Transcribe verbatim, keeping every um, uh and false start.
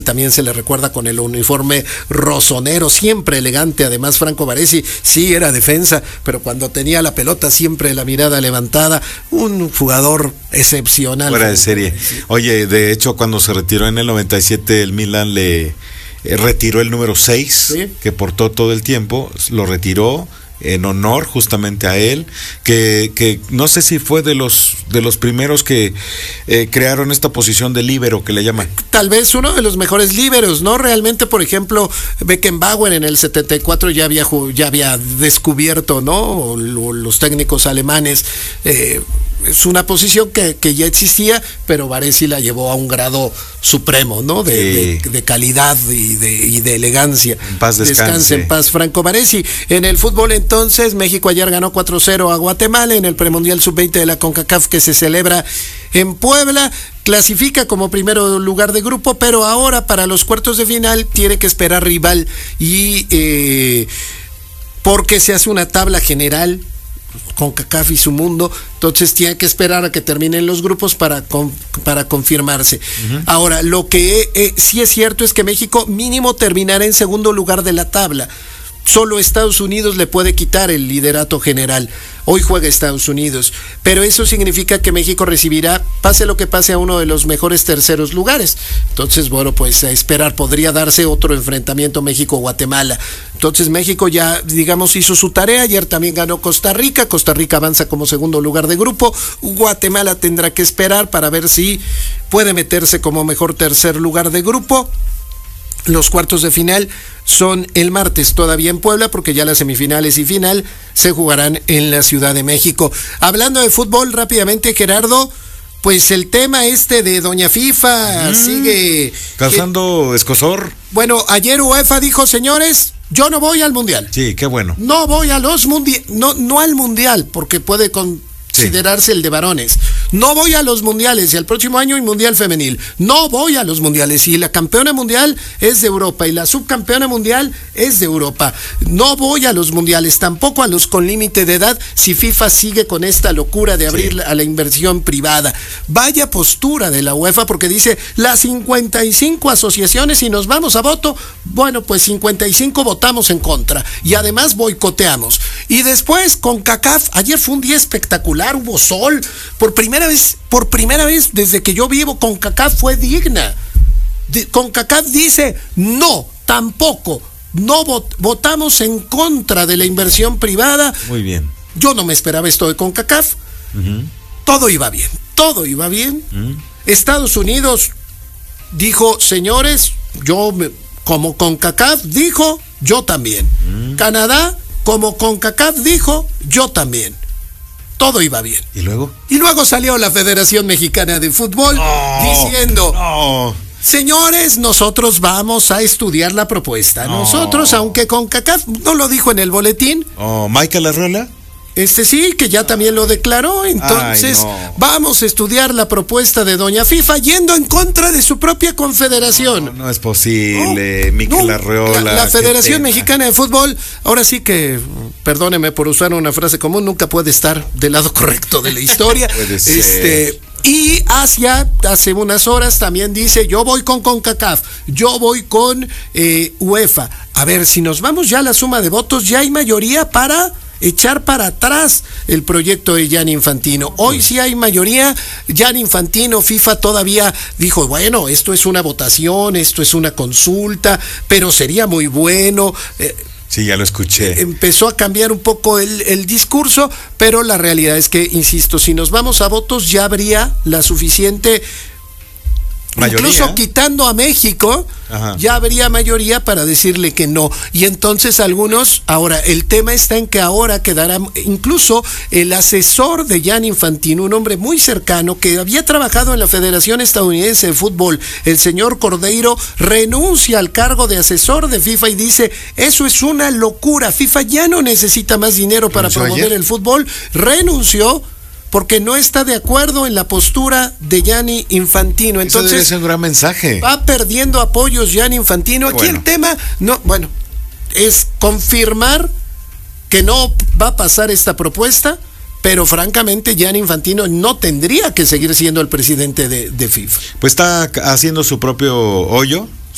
También se le recuerda con el uniforme rosonero, siempre elegante. Además, Franco Baresi sí era defensa, pero cuando tenía la pelota siempre la mirada levantada. Un jugador excepcional. Fuera de serie. Oye, de hecho, cuando se retiró en el noventa y siete, el Milan le eh, retiró el número seis, ¿sí?, que portó todo el tiempo, lo retiró en honor justamente a él, que, que no sé si fue de los de los primeros que eh, crearon esta posición de líbero que le llaman. Tal vez uno de los mejores líberos, ¿no? Realmente, por ejemplo, Beckenbauer en el setenta y cuatro ya había ya había descubierto, ¿no? Los técnicos alemanes. Eh, es una posición que, que ya existía, pero Baresi la llevó a un grado supremo, ¿no? De, sí. de, de calidad y de, y de elegancia. En paz descanse. Descanse en paz, Franco Baresi. En el fútbol, entonces, México ayer ganó cuatro cero a Guatemala en el premundial sub veinte de la CONCACAF que se celebra en Puebla. Clasifica como primero lugar de grupo, pero ahora para los cuartos de final tiene que esperar rival y eh, porque se hace una tabla general CONCACAF y su mundo, entonces tiene que esperar a que terminen los grupos para, con, para confirmarse. Uh-huh. Ahora, lo que eh, sí es cierto es que México mínimo terminará en segundo lugar de la tabla. Solo Estados Unidos le puede quitar el liderato general. Hoy juega Estados Unidos, pero eso significa que México recibirá, pase lo que pase, a uno de los mejores terceros lugares. Entonces, bueno, pues a esperar, podría darse otro enfrentamiento México-Guatemala. Entonces México ya, digamos, hizo su tarea. Ayer también ganó Costa Rica. Costa Rica avanza como segundo lugar de grupo. Guatemala tendrá que esperar para ver si puede meterse como mejor tercer lugar de grupo. Los cuartos de final son el martes todavía en Puebla, porque ya las semifinales y final se jugarán en la Ciudad de México. Hablando de fútbol rápidamente, Gerardo, pues el tema este de Doña FIFA mm, sigue causando que, escozor. Bueno, ayer UEFA dijo, señores, yo no voy al Mundial. Sí, qué bueno. No voy a los mundiales, no, no al Mundial, porque puede con considerarse sí. el de varones. No voy a los mundiales y el próximo año hay mundial femenil. No voy a los mundiales y la campeona mundial es de Europa y la subcampeona mundial es de Europa. No voy a los mundiales, tampoco a los con límite de edad, si FIFA sigue con esta locura de abrir sí. a la inversión privada. Vaya postura de la UEFA, porque dice las cincuenta y cinco asociaciones y nos vamos a voto. Bueno, pues cincuenta y cinco votamos en contra y además boicoteamos. Y después CONCACAF, ayer fue un día espectacular. Hubo sol, por primera vez, por primera vez desde que yo vivo, CONCACAF fue digna. De, CONCACAF dice, no, tampoco, no vot, votamos en contra de la inversión privada. Muy bien. Yo no me esperaba esto de CONCACAF. Uh-huh. Todo iba bien, todo iba bien. Uh-huh. Estados Unidos dijo, señores, yo, me, como CONCACAF dijo, yo también. Uh-huh. Canadá, como CONCACAF dijo, yo también. Todo iba bien. ¿Y luego? Y luego salió la Federación Mexicana de Fútbol no, diciendo, no. señores, nosotros vamos a estudiar la propuesta. No. Nosotros, aunque CONCACAF no lo dijo en el boletín. Oh, ¿Michael Arreola? Este sí, que ya también lo declaró. Entonces, Ay, no. vamos a estudiar la propuesta de Doña FIFA yendo en contra de su propia confederación. No, no es posible, no, Michael no, Arreola. La, la Federación Mexicana de Fútbol, ahora sí que, perdóneme por usar una frase común, nunca puede estar del lado correcto de la historia. Puede ser. Este, y Asia, hace unas horas, también dice, yo voy con CONCACAF, yo voy con eh, UEFA. A ver, si nos vamos ya a la suma de votos, ya hay mayoría para echar para atrás el proyecto de Gianni Infantino. Hoy sí hay mayoría. Gianni Infantino, FIFA todavía dijo, bueno, esto es una votación, esto es una consulta, pero sería muy bueno. Eh, Sí, ya lo escuché. Empezó a cambiar un poco el, el discurso, pero la realidad es que, insisto, si nos vamos a votos ya habría la suficiente... Mayoría. Incluso quitando a México, Ajá. ya habría mayoría para decirle que no. Y entonces algunos, ahora, el tema está en que ahora quedará, incluso el asesor de Gianni Infantino, un hombre muy cercano que había trabajado en la Federación Estadounidense de Fútbol, el señor Cordeiro, renuncia al cargo de asesor de FIFA y dice, eso es una locura, FIFA ya no necesita más dinero para promover ayer? el fútbol, renunció porque no está de acuerdo en la postura de Gianni Infantino. Entonces, eso debe ser un gran mensaje. Va perdiendo apoyos Gianni Infantino. Aquí bueno. el tema, no, bueno, es confirmar que no va a pasar esta propuesta, pero francamente Gianni Infantino no tendría que seguir siendo el presidente de, de FIFA. Pues está haciendo su propio hoyo.